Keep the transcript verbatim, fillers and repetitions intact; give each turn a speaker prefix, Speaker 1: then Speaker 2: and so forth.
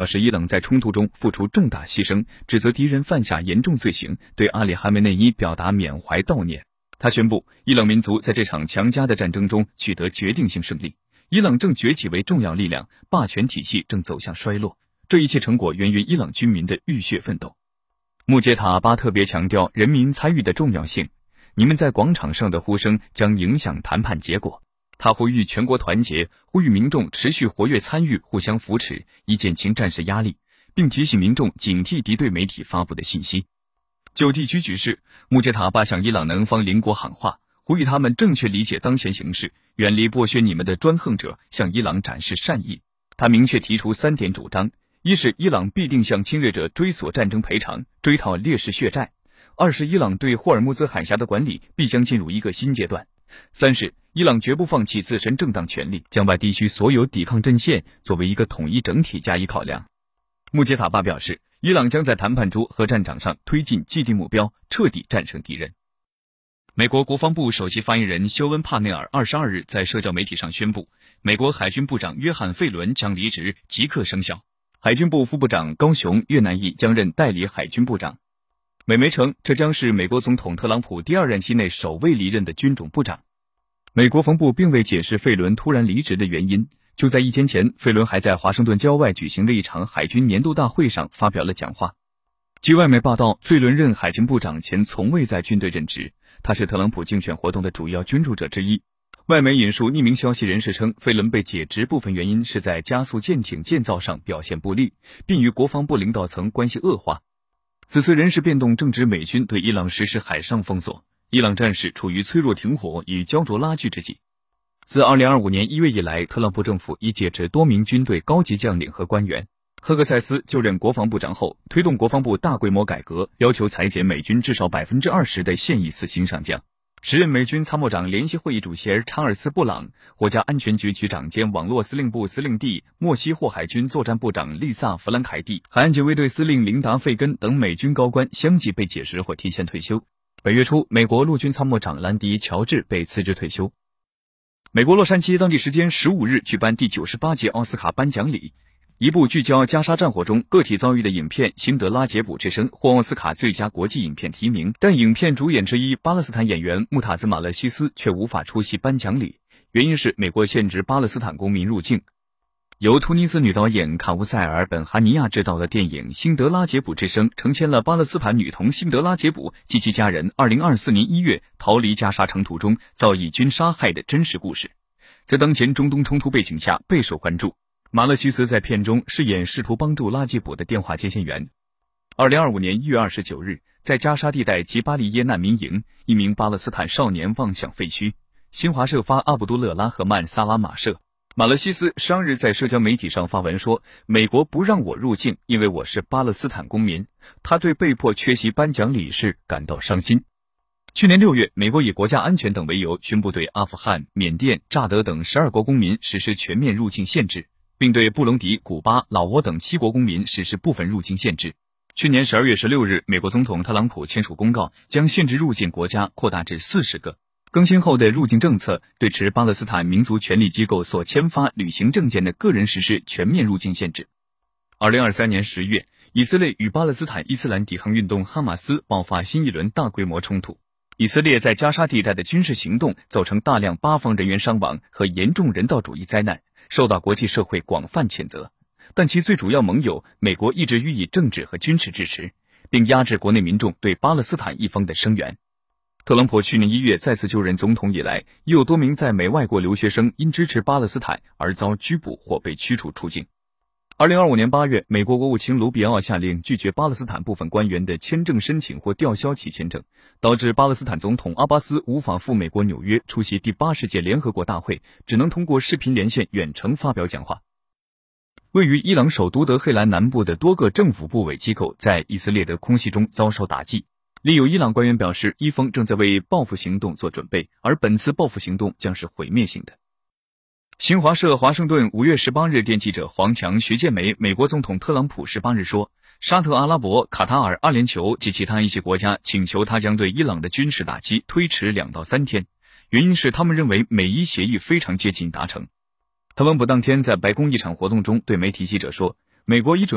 Speaker 1: 示伊朗在冲突中付出重大牺牲，指责敌人犯下严重罪行，对阿里哈梅内伊表达缅怀悼念。他宣布，伊朗民族在这场强加的战争中取得决定性胜利，伊朗正崛起为重要力量，霸权体系正走向衰落。这一切成果源于伊朗军民的浴血奋斗。穆杰塔阿巴特别强调人民参与的重要性，你们在广场上的呼声将影响谈判结果。他呼吁全国团结，呼吁民众持续活跃参与，互相扶持，以减轻战事压力，并提醒民众警惕敌对媒体发布的信息。就地区局势，穆杰塔阿巴向伊朗南方邻国喊话，呼吁他们正确理解当前形势，远离剥削你们的专横者，向伊朗展示善意。他明确提出三点主张：一是伊朗必定向侵略者追索战争赔偿，追讨烈士血债；二是伊朗对霍尔木兹海峡的管理必将进入一个新阶段；三是伊朗绝不放弃自身正当权利，将外地区所有抵抗阵线作为一个统一整体加以考量。穆杰塔巴表示，伊朗将在谈判桌和战场上推进既定目标，彻底战胜敌人。美国国防部首席发言人休恩·帕内尔二十二日在社交媒体上宣布，美国海军部长约翰·费伦将离职，即刻生效。海军部副部长高雄·越南裔将任代理海军部长。美媒称，这将是美国总统特朗普第二任期内首位离任的军种部长。美国防部并未解释费伦突然离职的原因。就在一天前，费伦还在华盛顿郊外举行的一场海军年度大会上发表了讲话。据外媒报道，费伦任海军部长前从未在军队任职，他是特朗普竞选活动的主要捐助者之一。外媒引述匿名消息人士称，费伦被解职部分原因是在加速舰艇建造上表现不利，并与国防部领导层关系恶化。此次人事变动正值美军对伊朗实施海上封锁，伊朗战事处于脆弱停火与焦灼拉锯之际。自二零二五年一月以来，特朗普政府已解职多名军队高级将领和官员。赫克塞斯就任国防部长后，推动国防部大规模改革，要求裁减美军至少 百分之二十 的现役四星上将。时任美军参谋长联席会议主席查尔斯·布朗、国家安全局局长兼网络司令部司令地莫西霍海军作战部长丽萨·弗兰凯蒂、海岸警卫队司令琳达·费根等美军高官相继被解职或提前退休。本月初，美国陆军参谋长兰迪·乔治被辞职退休。美国洛杉矶当地时间十五日举办第九十八届奥斯卡颁奖礼，一部聚焦加沙战火中个体遭遇的影片《辛德拉杰卜之声》获奥斯卡最佳国际影片提名，但影片主演之一巴勒斯坦演员穆塔兹·马勒西斯却无法出席颁奖礼，原因是美国限制巴勒斯坦公民入境。由突尼斯女导演卡乌塞尔·本哈尼亚执导的电影《辛德拉杰卜之声》呈现了巴勒斯坦女童辛德拉杰卜及其家人二零二四年一月逃离加沙城途中遭以军杀害的真实故事，在当前中东冲突背景下备受关注。马勒西斯在片中饰演试图帮助拉杰卜的电话接线员。二零二五年一月二十九日，在加沙地带吉巴利耶难民营，一名巴勒斯坦少年望向废墟。新华社发阿卜杜勒拉赫曼萨拉马社。马勒西斯上日在社交媒体上发文说，美国不让我入境，因为我是巴勒斯坦公民。他对被迫缺席颁奖礼事感到伤心。去年六月，美国以国家安全等为由，宣布对阿富汗、缅甸、乍得等十二国公民实施全面入境限制，并对布隆迪、古巴、老挝等七国公民实施部分入境限制。去年十二月十六日，美国总统特朗普签署公告，将限制入境国家扩大至四十个。更新后的入境政策对持巴勒斯坦民族权利机构所签发旅行证件的个人实施全面入境限制。二零二三年十月，以色列与巴勒斯坦伊斯兰抵抗运动哈马斯爆发新一轮大规模冲突。以色列在加沙地带的军事行动造成大量巴方人员伤亡和严重人道主义灾难，受到国际社会广泛谴责。但其最主要盟友美国一直予以政治和军事支持，并压制国内民众对巴勒斯坦一方的声援。特朗普去年一月再次就任总统以来，已有多名在美外国留学生因支持巴勒斯坦而遭拘捕或被驱逐出境。二零二五年八月，美国国务卿卢比奥下令拒绝巴勒斯坦部分官员的签证申请或吊销其签证，导致巴勒斯坦总统阿巴斯无法赴美国纽约出席第八十届联合国大会，只能通过视频连线远程发表讲话。位于伊朗首都德黑兰南部的多个政府部委机构在以色列的空袭中遭受打击。另有伊朗官员表示，伊方正在为报复行动做准备，而本次报复行动将是毁灭性的。新华社华盛顿五月十八日电记者黄强、徐建梅，美国总统特朗普十八日说，沙特阿拉伯、卡塔尔、阿联酋及其他一些国家请求他将对伊朗的军事打击推迟两到三天，原因是他们认为美伊协议非常接近达成。特朗普当天在白宫一场活动中对媒体记者说，美国已准